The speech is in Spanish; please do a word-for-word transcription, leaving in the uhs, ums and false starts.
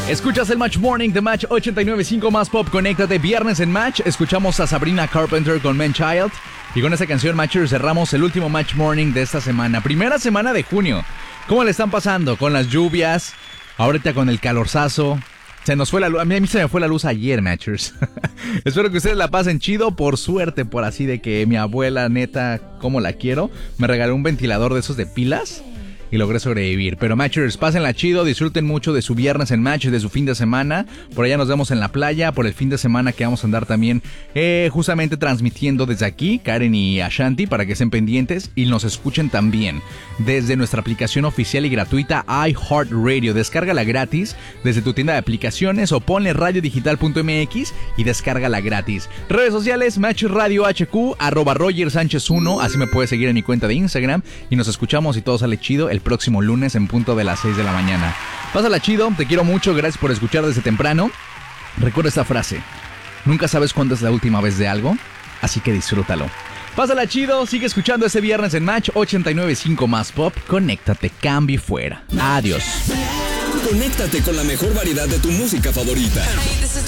Escuchas el Match Morning de Match ochenta y nueve punto cinco más pop. Conéctate, viernes en Match. Escuchamos a Sabrina Carpenter con Man Child. Y con esa canción, Matchers, cerramos el último Match Morning de esta semana. Primera semana de junio. ¿Cómo le están pasando? Con las lluvias, ahorita con el calorzazo. Se nos fue la luz. A mí, a mí se me fue la luz ayer, Matchers. Espero que ustedes la pasen chido. Por suerte, por así de que mi abuela, neta, como la quiero, me regaló un ventilador de esos de pilas. Y logré sobrevivir. Pero Matchers, pásenla chido, disfruten mucho de su viernes en Match, de su fin de semana. Por allá nos vemos en la playa, por el fin de semana que vamos a andar también eh, justamente transmitiendo desde aquí, Karen y Ashanti, para que estén pendientes y nos escuchen también desde nuestra aplicación oficial y gratuita iHeartRadio. Descárgala gratis desde tu tienda de aplicaciones o ponle radio digital punto m x y descárgala gratis. Redes sociales, Match Radio H Q, arroba Roger Sánchez uno, así me puedes seguir en mi cuenta de Instagram y nos escuchamos y todo sale chido el próximo lunes en punto de las seis de la mañana. Pásala chido, te quiero mucho, gracias por escuchar desde temprano. Recuerda esta frase: nunca sabes cuándo es la última vez de algo, así que disfrútalo. Pásala chido, sigue escuchando ese viernes en Match ochenta y nueve punto cinco más pop. Conéctate, cambio y fuera. Adiós. Conéctate con la mejor variedad de tu música favorita.